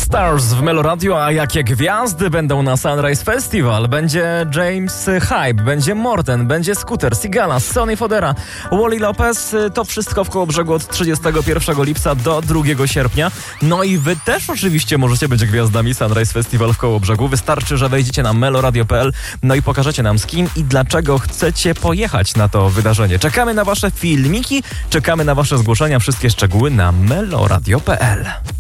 Stars w Meloradio, a jakie gwiazdy będą na Sunrise Festival? Będzie James Hype, będzie Morten, będzie Scooter, Sigala, Sonny Fodera, Wally Lopez. To wszystko w Kołobrzegu od 31 lipca do 2 sierpnia. No i wy też oczywiście możecie być gwiazdami Sunrise Festival w Kołobrzegu. Wystarczy, że wejdziecie na meloradio.pl, no i pokażecie nam, z kim i dlaczego chcecie pojechać na to wydarzenie. Czekamy na wasze filmiki, czekamy na wasze zgłoszenia. Wszystkie szczegóły na meloradio.pl.